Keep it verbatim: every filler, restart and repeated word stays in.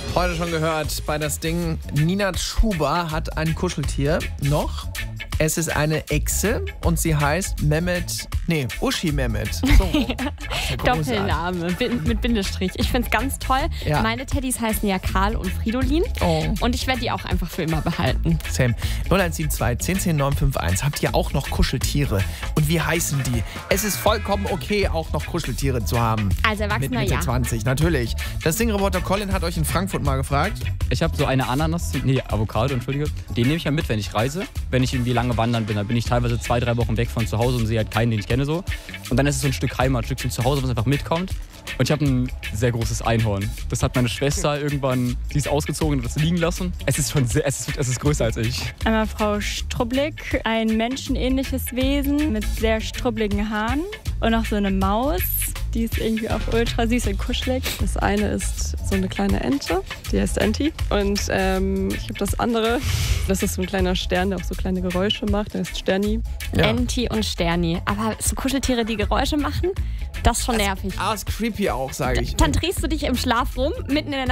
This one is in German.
Heute schon gehört bei das Ding, Nina Chuba hat ein Kuscheltier noch. Es ist eine Echse und sie heißt Mehmet, nee, Uschi Mehmet. So. Ja, Doppelname bin, mit Bindestrich. Ich finde es ganz toll. Ja. Meine Teddys heißen ja Karl und Fridolin. Oh. Und ich werde die auch einfach für immer behalten. Sam, null eins sieben zwei, zehn zehn neun fünf eins. Habt ihr auch noch Kuscheltiere? Und wie heißen die? Es ist vollkommen okay, auch noch Kuscheltiere zu haben. Als Erwachsener, Mit Mitte ja. zwanzig, natürlich. Das Ding-Reporter Colin hat euch in Frankfurt mal gefragt. Ich habe so eine Ananas, nee, Avocado, entschuldige. Den nehme ich ja mit, wenn ich reise. Wenn ich irgendwie lange wandern bin, dann bin ich teilweise zwei, drei Wochen weg von zu Hause und sehe halt keinen, den ich kenne so. Und dann ist es so ein Stück Heimat, ein Stückchen zu Hause, was einfach mitkommt. Und ich habe ein sehr großes Einhorn. Das hat meine Schwester irgendwann, die ist ausgezogen und das liegen lassen. Es ist schon sehr, es ist, es ist größer als ich. Einmal Frau Strublick, ein menschenähnliches Wesen mit sehr strubbligen Haaren. Und noch so eine Maus, die ist irgendwie auch ultra süß und kuschelig. Das eine ist so eine kleine Ente, die heißt Enti. Und ähm, ich habe das andere, das ist so ein kleiner Stern, der auch so kleine Geräusche macht, der ist Sterni. Ja. Enti und Sterni. Aber so Kuscheltiere, die Geräusche machen, das ist schon nervig. Ah, ist creepy auch, sage ich. Dann drehst du dich im Schlaf rum, mitten in der